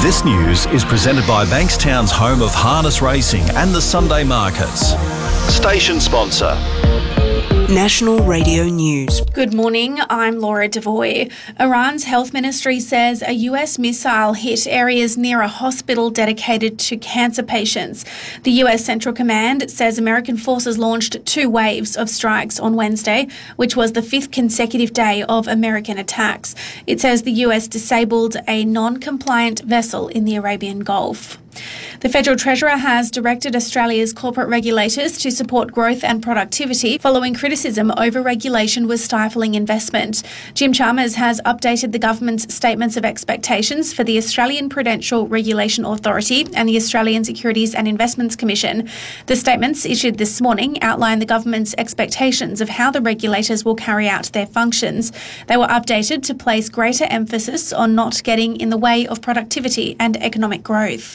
This news is presented by Bankstown's home of harness racing and the Sunday markets. Station sponsor. National Radio News. Good morning, I'm Laura Devoy. Iran's health ministry says a US missile hit areas near a hospital dedicated to cancer patients. The US Central Command says American forces launched 2 waves of strikes on Wednesday, which was the 5th consecutive day of American attacks. It says the US disabled a non-compliant vessel in the Arabian Gulf. The Federal Treasurer has directed Australia's corporate regulators to support growth and productivity following criticism over regulation was stifling investment. Jim Chalmers has updated the government's statements of expectations for the Australian Prudential Regulation Authority and the Australian Securities and Investments Commission. The statements issued this morning outline the government's expectations of how the regulators will carry out their functions. They were updated to place greater emphasis on not getting in the way of productivity and economic growth.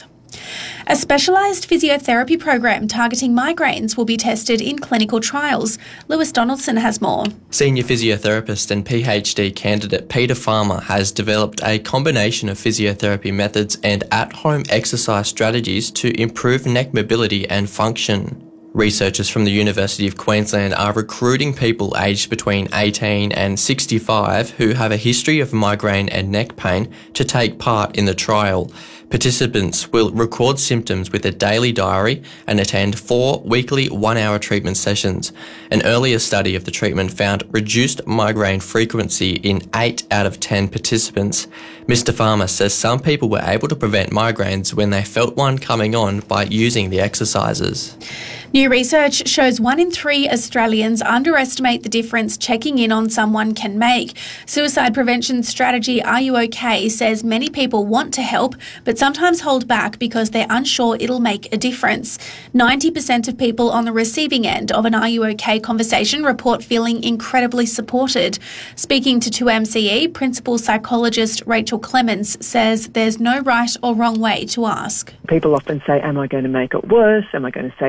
A specialised physiotherapy program targeting migraines will be tested in clinical trials. Lewis Donaldson has more. Senior physiotherapist and PhD candidate Peter Farmer has developed a combination of physiotherapy methods and at-home exercise strategies to improve neck mobility and function. Researchers from the University of Queensland are recruiting people aged between 18 and 65 who have a history of migraine and neck pain to take part in the trial. Participants will record symptoms with a daily diary and attend 4 weekly 1-hour treatment sessions. An earlier study of the treatment found reduced migraine frequency in 8 out of 10 participants. Mr. Farmer says some people were able to prevent migraines when they felt one coming on by using the exercises. New research shows 1 in 3 Australians underestimate the difference checking in on someone can make. Suicide prevention strategy Are You OK? Says many people want to help but sometimes hold back because they're unsure it'll make a difference. 90% of people on the receiving end of an Are You OK? Conversation report feeling incredibly supported. Speaking to 2MCE, principal psychologist Rachel Clemens says there's no right or wrong way to ask. People often say, am I going to make it worse? Am I going to say